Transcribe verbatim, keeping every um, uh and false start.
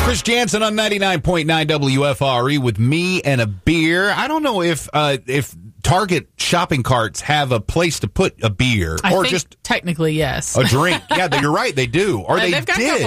Chris Jansen on ninety-nine point nine W F R E with me and a beer. I don't know if uh, if Target shopping carts have a place to put a beer I or think just technically yes. a drink. Yeah, you're right. They do, or Uh, they they've got a did. couple